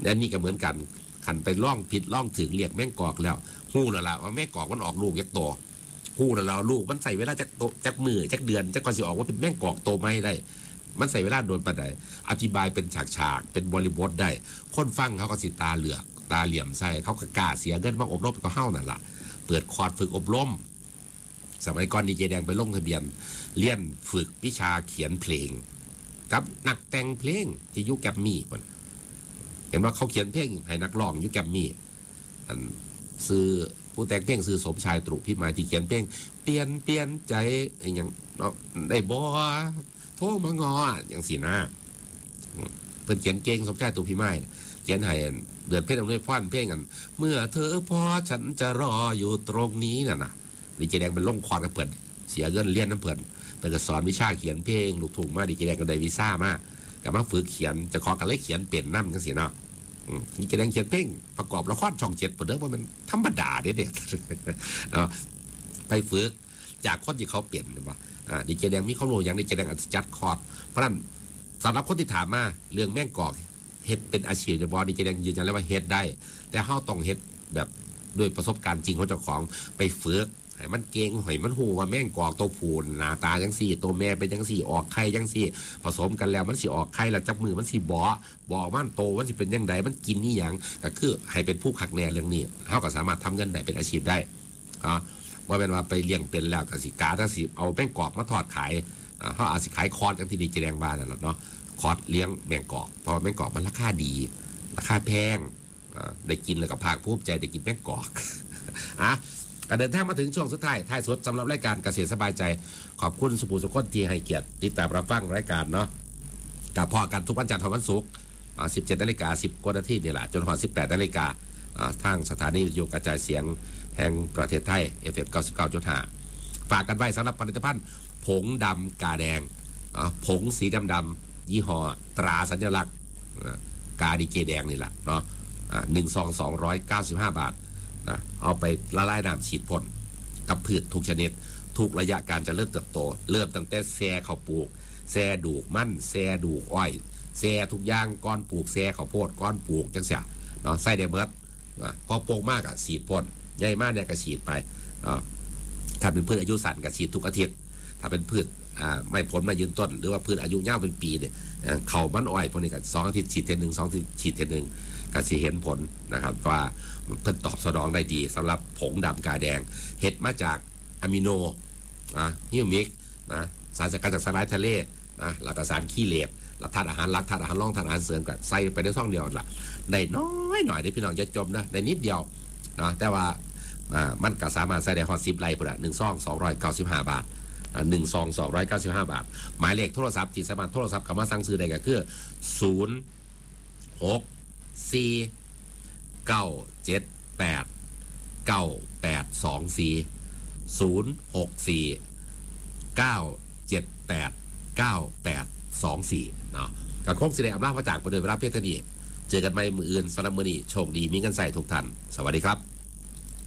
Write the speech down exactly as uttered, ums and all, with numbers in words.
อันนี้ก็เหมือนกันขันไปล่องผิดล่องถึงเรียกแม่งกอกแล้วหู้แล้วล่ะว่าแม่งกอกมันออกลูกยักโตหู้แล้วเราลูกมันใส่เวลาจักโตจักมือจักเดือนจักก่อนสิออกว่าเป็นแม่งกอกโตไม่ได้มันใส่เวลาโดนปานใดอธิบายเป็นฉากๆเป็นบริบทได้คนฟังเขาก็สิตาเหลือกตาเหลี่ยมใส่เขาก็กล้าเสียเงินมาอบรมก็เฮ้านั่นล่ะเปิดคอร์สฝึกอบรมสมัยก่อนดีเจแดงไปลงทะเบียนเรียนฝึกวิชาเขียนเพลงกับนักแต่งเพลงที่ยุคแกมมี่คนเห็นว่าเขาเขียนเพลงให้นักร้องยุคแกมมี่อันซื้อผู้แต่งเพลงซื้อสมชายตรุพิมายที่เขียนเพลงเปลี่ยนเปลี่ยนใจอย่างเนาะได้บ่โทรมางออย่างสีหน้าเพิ่นเขียนเก่งสมชายตรุพิมายเขียนให้เดือนเพชรอำนวยพรเพลงกันเมื่อเธอพอฉันจะรออยู่ตรงนี้น่ะนะดีเจแดงเป็นล่งคอร์ดกับเพิ่นเสียเงินเรียนน้ำเพิ่นเพิ่นก็สอนวิชาเขียนเพลงลูกทุ่งมาดีเจแดงก็ได้วีซ่ามาก็มาฝึกเขียนจะขอกันเลยเขียนเป็นน้ำจังซี่เนาะดีเจแดงเขียนเพลงประกอบละครช่องเจ็ดเพิ่นเด้อว่ามันธรรมดาเด้เด็กเนาะไปฝึกจากคนที่เขาเปลี่ยนว่าอ่าดีเจแดงมีข้อมูลอย่างดีเจแดงอาจจะจัดคอร์สเพราะนั้นสำหรับคนที่ถามมาเรื่องแม่งกอกเฮ็ดเป็นอาชีพจะบอกดีเจแดงยืนยันแล้วว่าเฮ็ดได้แต่เฮาต้องเฮ็ดแบบด้วยประสบการณ์จริงของเจ้าของไปฝึกให้มันเก่งให้มันหูว่าแม่งกอกตัวผูนหน้าตาจังซี่ตัวแม่เป็นจังซี่ออกไข่จังซี่ผสมกันแล้วมันสิออกไข่แล้วจับมือมันสิบ่บ่มันโตมันสิเป็นจังไดมันกินนี่หยังก็คือให้เป็นผู้คักแน่เรื่องนี้เฮาก็สามารถทำเงินได้เป็นอาชีพได้อ่าบ่แม่นว่าไปเลี้ยงเป็นแล้วก็สิกาถ้าสิเอาแม่งกอกมาทอดขายอ่าเฮาอาจสิขายคอร์สกันที่ดีเจแดงบ้านนั่นแหละเนาะคอร์สเลี้ยงแมงกอกเพราะแมงกอกมันราคาดีราคาแพงได้กินแล้วก็ภาคภูมิใจได้กินแมงกอกอ่ะก็เดินทางมาถึงช่วงสุดท้ายท้ายสุดสำหรับรายการเกษตรสบายใจขอบคุณสุภูสุขนที่ให้เกียรติติดตามรับฟังรายการเนาะกับพอกันทุกวันจันทร์ถึงวันศุกร์สิบเจ็ดนาฬิกาสิบกว่านาทีนี่แหละจนถึงสิบแปดนาฬิกาทางสถานีวิทยุกระจายเสียงแห่งประเทศไทย เอฟ เอ็ม เก้าสิบเก้าจุดห้า ฝากกันไว้สำหรับผลิตภัณฑ์ผงดำกาแดงผงสีดำดำยี่ห้อตราสัญลักษณ์กาดีเจแดงนี่แหละเนาะหนึ่งซองสองร้อยเก้าสิบห้าบาทนะเอาไปละลายน้ำฉีดพ่นกับพืชทุกชนิดทุกระยะการจะเริ่มเติบโตเริ่มตั้งแต่แซ่ข้าวปลูกแซ่ดูกมั่นแซ่ดูกอ้อยแซ่ทุกอย่างก้อนปลูกแซ่ข้าวโพดก้อนปลูกจังเสียเนาะใส่ได้เบิดพอโป่งมากอะฉีดพ่นใหญ่มากเนี่ยก็ฉีดไปถ้าเป็นพืชอายุสั้นก็ฉีดทุกอาทิตย์ถ้าเป็นพืชไม่ผลมายืนต้นหรือว่าพืชอายุยาวเป็นปีเนี่ยเขามันอ้อยพวกนี้ก็สองอาทิตย์ฉีดเทนหนึ่งสองอาทิตย์ฉีดเทนหนึ่งก็สิเห็นผลนะครับว่าเพิ่นตอบสนองได้ดีสำหรับผงดำกาแดงเห็ดมาจากอะมิโนนะฮิวมิกนะสารสกัดจากสาหร่ายทะเลนะหลักสารขี้เหล็กหลักธาตุอาหารหลักธาตุอาหารรองธาตุอาหารเสริมกับใส่ไปในช่องเดียวละได้น้อยหน่อยได้พี่น้องจะจมนะได้นิดเดียวนะแต่ว่ามันก็สามารถใส่ได้ฮอตซิปไลน์พุ่นละหนึ่งซองสองร้อยเก้าสิบห้าบาทหนึ่งซองสองร้อยเก้าสิบห้าบาทหมายเลขโทรศัพท์ที่สามารถโทรศัพท์เข้ามาสั่งซื้อได้ก็คือศูนย์หกสี่เก้าเจ็ดแปดเก้าแปดสองสี่ศูนย์หกสี่เก้าเจ็ดแปดเก้าแปดสองสี่เนาะกับโค้งสีแดงอำนาจมาจากประเดิมเวลาเพียงเท่านี้เจอกันใหม่มืออื่นสำหรับมื้อนี้โชคดีมีเงินใส่ทุกท่านสวัสดีครับ